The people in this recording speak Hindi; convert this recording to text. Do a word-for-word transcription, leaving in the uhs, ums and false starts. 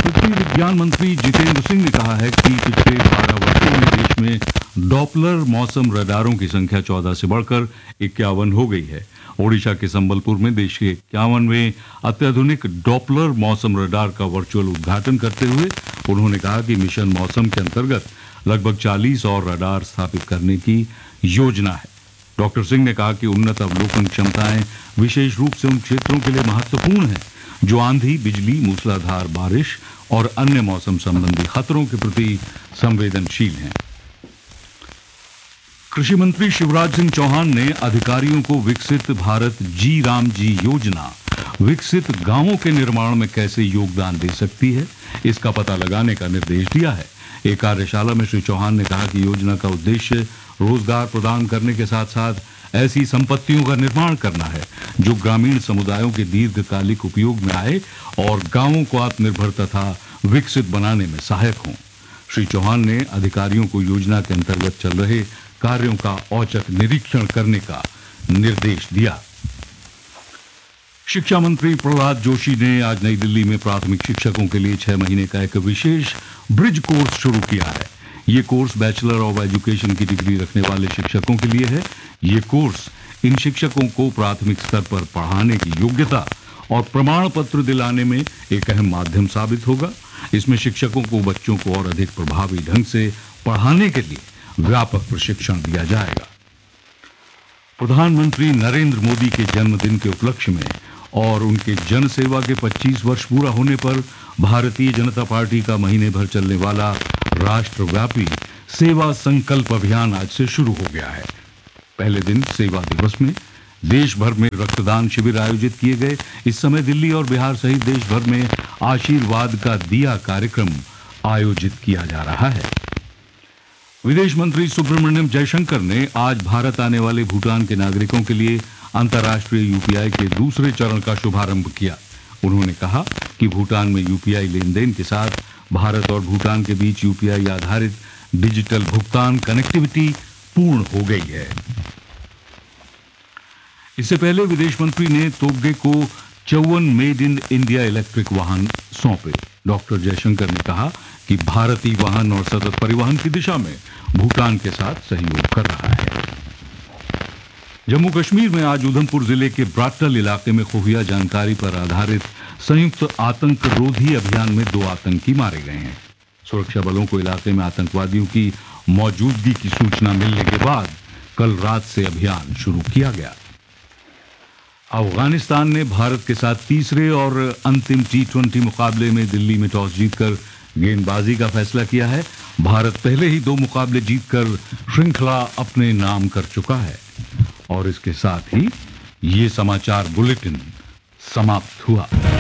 पृथ्वी विज्ञान मंत्री जितेंद्र सिंह ने कहा है कि पिछले बारह वर्षों में देश में डॉपलर मौसम रडारों की संख्या चौदह से बढ़कर इक्यावन हो गई है। ओडिशा के संबलपुर में देश के इक्यावनवें अत्याधुनिक डॉपलर मौसम रडार का वर्चुअल उद्घाटन करते हुए उन्होंने कहा कि मिशन मौसम के अंतर्गत लगभग चालीस और रडार स्थापित करने की योजना है। डॉक्टर सिंह ने कहा कि उन्नत अवलोकन क्षमताएं विशेष रूप से उन क्षेत्रों के लिए महत्वपूर्ण हैं जो आंधी, बिजली, मूसलाधार बारिश और अन्य मौसम संबंधी खतरों के प्रति संवेदनशील हैं। कृषि मंत्री शिवराज सिंह चौहान ने अधिकारियों को विकसित भारत जी राम जी योजना विकसित गांवों के निर्माण में कैसे योगदान दे सकती है, इसका पता लगाने का निर्देश दिया है। एक कार्यशाला में श्री चौहान ने कहा कि योजना का उद्देश्य रोजगार प्रदान करने के साथ साथ ऐसी संपत्तियों का निर्माण करना है जो ग्रामीण समुदायों के दीर्घकालिक उपयोग में आए और गांवों को आत्मनिर्भर तथा विकसित बनाने में सहायक हों। श्री चौहान ने अधिकारियों को योजना के अंतर्गत चल रहे कार्यों का औचक निरीक्षण करने का निर्देश दिया। शिक्षा मंत्री प्रहलाद जोशी ने आज नई दिल्ली में प्राथमिक शिक्षकों के लिए छह महीने का एक विशेष ब्रिज कोर्स शुरू किया है। ये कोर्स बैचलर ऑफ एजुकेशन की डिग्री रखने वाले शिक्षकों के लिए है। ये कोर्स इन शिक्षकों को प्राथमिक स्तर पर पढ़ाने की योग्यता और प्रमाण पत्र दिलाने में एक अहम माध्यम साबित होगा। इसमें शिक्षकों को बच्चों को और अधिक प्रभावी ढंग से पढ़ाने के लिए व्यापक प्रशिक्षण दिया जाएगा। प्रधानमंत्री नरेंद्र मोदी के जन्मदिन के उपलक्ष्य में और उनके जन सेवा के पच्चीस वर्ष पूरा होने पर भारतीय जनता पार्टी का महीने भर चलने वाला राष्ट्रव्यापी सेवा संकल्प अभियान आज से शुरू हो गया है। पहले दिन सेवा दिवस में देश भर में रक्तदान शिविर आयोजित किए गए। इस समय दिल्ली और बिहार सहित देश भर में आशीर्वाद का दिया कार्यक्रम आयोजित किया जा रहा है। विदेश मंत्री सुब्रमण्यम जयशंकर ने आज भारत आने वाले भूटान के नागरिकों के लिए अंतर्राष्ट्रीय यूपीआई के दूसरे चरण का शुभारंभ किया। उन्होंने कहा कि भूटान में यूपीआई लेन देन के साथ भारत और भूटान के बीच यूपीआई आधारित डिजिटल भुगतान कनेक्टिविटी पूर्ण हो गई है। इससे पहले विदेश मंत्री ने तोब्गे को चौवन मेड इन इंडिया इलेक्ट्रिक वाहन सौंपे। डॉक्टर जयशंकर ने कहा कि भारतीय वाहन और सतत परिवहन की दिशा में भूटान के साथ सहयोग कर रहा है। जम्मू कश्मीर में आज उधमपुर जिले के ब्राटल इलाके में खुफिया जानकारी पर आधारित संयुक्त आतंक रोधी अभियान में दो आतंकी मारे गए हैं। सुरक्षा बलों को इलाके में आतंकवादियों की मौजूदगी की सूचना मिलने के बाद कल रात से अभियान शुरू किया गया। अफगानिस्तान ने भारत के साथ तीसरे और अंतिम टी ट्वेंटी मुकाबले में दिल्ली में टॉस जीतकर गेंदबाजी का फैसला किया है। भारत पहले ही दो मुकाबले जीतकर श्रृंखला अपने नाम कर चुका है। और इसके साथ ही ये समाचार बुलेटिन समाप्त हुआ।